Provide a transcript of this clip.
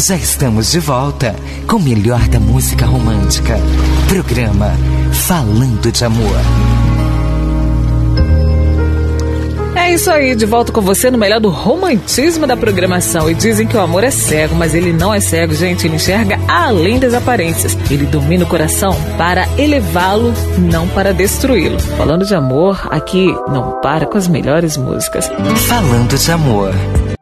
Já estamos de volta com o melhor da música romântica. Programa Falando de Amor. É isso aí, de volta com você no melhor do romantismo da programação. E dizem que o amor é cego, mas ele não é cego, gente. Ele enxerga além das aparências. Ele domina o coração para elevá-lo, não para destruí-lo. Falando de amor, aqui não para com as melhores músicas. Falando de Amor.